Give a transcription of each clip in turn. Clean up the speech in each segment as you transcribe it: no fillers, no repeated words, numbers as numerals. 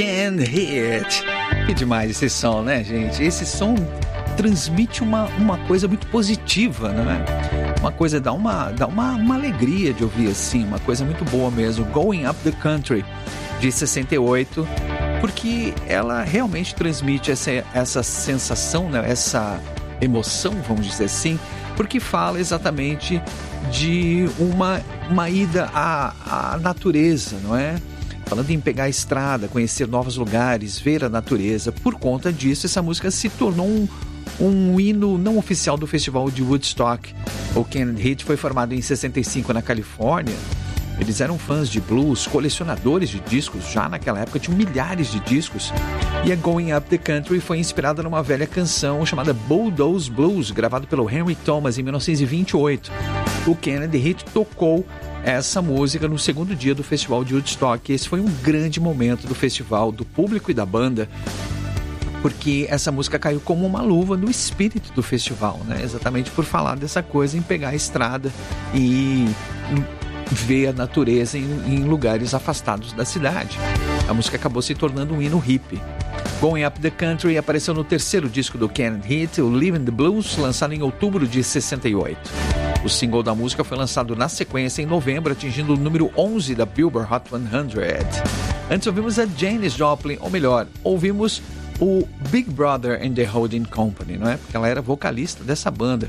Can't Hit. Que demais esse som, né, gente? Esse som transmite uma coisa muito positiva, né? Uma coisa, dá uma alegria de ouvir assim, uma coisa muito boa mesmo. Going Up the Country, de 68, porque ela realmente transmite essa sensação, né? Essa emoção, vamos dizer assim, porque fala exatamente de uma ida à natureza, não é? Falando em pegar a estrada, conhecer novos lugares, ver a natureza. Por conta disso, essa música se tornou um hino não oficial do festival de Woodstock. O Can't Hit foi formado em 65 na Califórnia. Eles eram fãs de blues, colecionadores de discos, já naquela época tinham milhares de discos. E a Going Up the Country foi inspirada numa velha canção chamada Bulldoze Blues, gravado pelo Henry Thomas em 1928. O Can't Hit tocou essa música no segundo dia do festival de Woodstock. Esse foi um grande momento do festival, do público e da banda, porque essa música caiu como uma luva no espírito do festival, né? Exatamente por falar dessa coisa em pegar a estrada e ver a natureza em lugares afastados da cidade. A música acabou se tornando um hino hippie. Going Up the Country apareceu no terceiro disco do Can't Hit, o Living the Blues, lançado em outubro de 68. O single da música foi lançado na sequência em novembro, atingindo o número 11 da Billboard Hot 100. Antes ouvimos a Janis Joplin, ou melhor, ouvimos o Big Brother and the Holding Company, não é? Porque ela era vocalista dessa banda.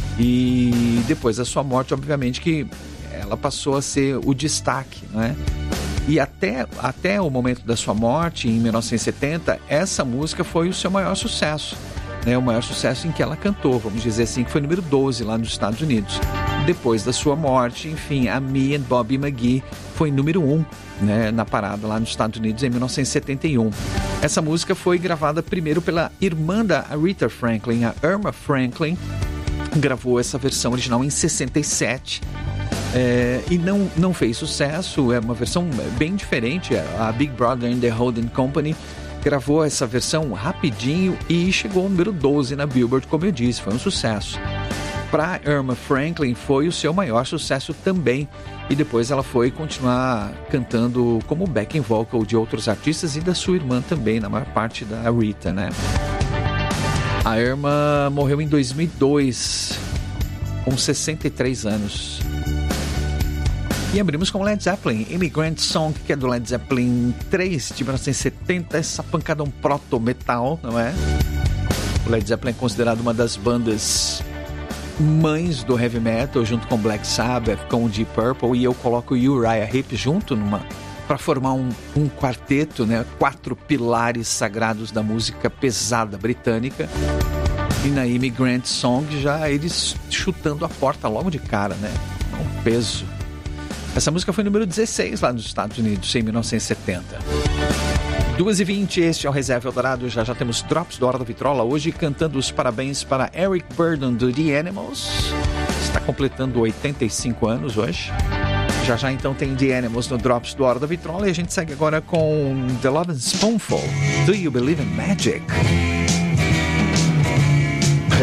E depois da sua morte, obviamente que ela passou a ser o destaque, não é? E até o momento da sua morte, em 1970, essa música foi o seu maior sucesso, né? O maior sucesso em que ela cantou, vamos dizer assim, que foi número 12 lá nos Estados Unidos. Depois da sua morte, enfim, a Me and Bobby McGee foi número 1, né, na parada lá nos Estados Unidos em 1971. Essa música foi gravada primeiro pela irmã da Aretha Franklin, a Irma Franklin, gravou essa versão original em 67. E não fez sucesso, é uma versão bem diferente. A Big Brother and the Holding Company gravou essa versão rapidinho e chegou ao número 12 na Billboard, como eu disse, foi um sucesso. Para Irma Franklin foi o seu maior sucesso também, e depois ela foi continuar cantando como backing vocal de outros artistas e da sua irmã também, na maior parte da Aretha, né? A Irma morreu em 2002, com 63 anos. E abrimos com Led Zeppelin, Immigrant Song, que é do Led Zeppelin 3, de 1970, essa pancada um proto-metal, não é? O Led Zeppelin é considerado uma das bandas mães do heavy metal, junto com Black Sabbath, com o Deep Purple, e eu coloco o Uriah Heep junto para formar um quarteto, né? 4 pilares sagrados da música pesada britânica. E na Immigrant Song, já eles chutando a porta logo de cara, né? Um peso. Essa música foi número 16 lá nos Estados Unidos, em 1970. 2h20, este é o Reserva Eldorado. Já temos Drops do Hora da Vitrola. Hoje cantando os parabéns para Eric Burdon do The Animals. Está completando 85 anos hoje. Já então tem The Animals no Drops do Hora da Vitrola. E a gente segue agora com The Lovin' Spoonful, Do You Believe in Magic?